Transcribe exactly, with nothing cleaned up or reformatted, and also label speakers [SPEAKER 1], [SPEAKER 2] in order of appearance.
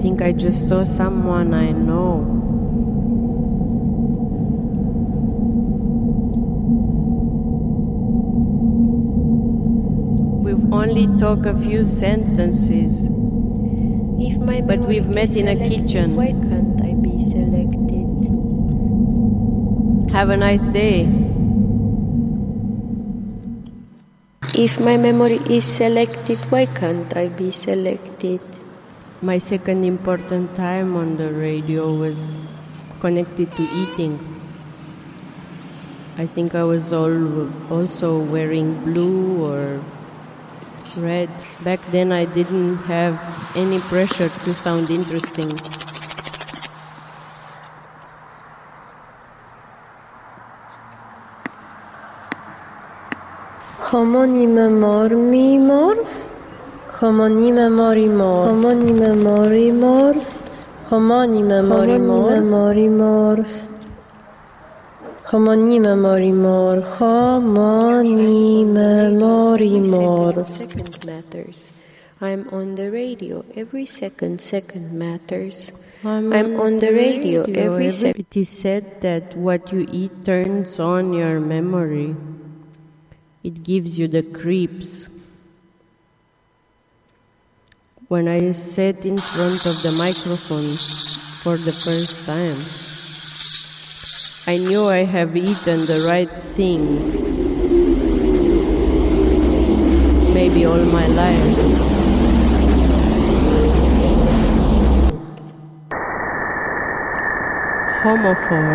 [SPEAKER 1] think I just saw someone I know. We've only talked a few sentences,
[SPEAKER 2] If my
[SPEAKER 1] but
[SPEAKER 2] memory
[SPEAKER 1] we've met
[SPEAKER 2] is
[SPEAKER 1] in a
[SPEAKER 2] selected,
[SPEAKER 1] kitchen.
[SPEAKER 2] why can't I be selected?
[SPEAKER 1] Have a nice day.
[SPEAKER 2] If my memory is selected, why can't I be selected?
[SPEAKER 1] My second important time on the radio was connected to eating. I think I was all also wearing blue or red. Back then I didn't have any pressure to sound interesting.
[SPEAKER 2] Homonime mormimorf, homonime morimorf, homonime morimorf, homonime morimorf, homonime morimorf, homonime morimorf. Second matters. I'm on the radio. Every second, second matters.
[SPEAKER 1] I'm,
[SPEAKER 2] I'm on the radio. Every second.
[SPEAKER 1] It is said that what you eat turns on your memory. It gives you the creeps. When I sat in front of the microphone for the first time, I knew I have eaten the right thing. Maybe all my life. Homophore.